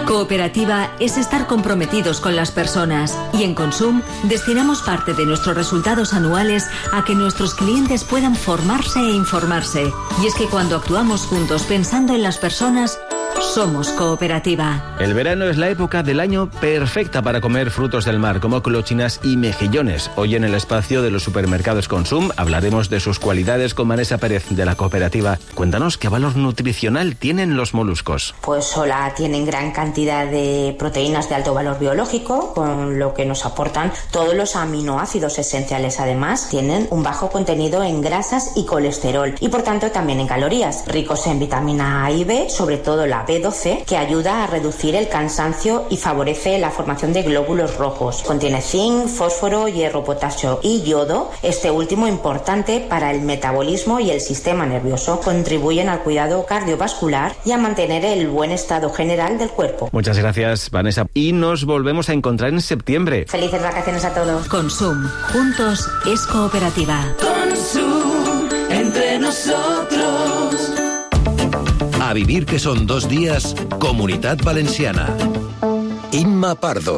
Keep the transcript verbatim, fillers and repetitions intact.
Cooperativa es estar comprometidos con las personas y en Consum destinamos parte de nuestros resultados anuales a que nuestros clientes puedan formarse e informarse. Y es que cuando actuamos juntos pensando en las personas, somos cooperativa. El verano es la época del año perfecta para comer frutos del mar, como clochinas y mejillones. Hoy en el espacio de los supermercados Consum hablaremos de sus cualidades con Vanessa Pérez de la cooperativa. Cuéntanos qué valor nutricional tienen los moluscos. Pues hola, tienen gran cantidad de proteínas de alto valor biológico, con lo que nos aportan todos los aminoácidos esenciales. Además, tienen un bajo contenido en grasas y colesterol y por tanto también en calorías, ricos en vitamina A y B, sobre todo la B doce, que ayuda a reducir el cansancio y favorece la formación de glóbulos rojos. Contiene zinc, fósforo, hierro, potasio y yodo, este último importante para el metabolismo y el sistema nervioso. Contribuyen al cuidado cardiovascular y a mantener el buen estado general del cuerpo. Muchas gracias, Vanessa. Y nos volvemos a encontrar en septiembre. Felices vacaciones a todos. Consum. Juntos es cooperativa. Consum. Entre nosotros. A vivir que son dos días, Comunitat Valenciana. Imma Pardo.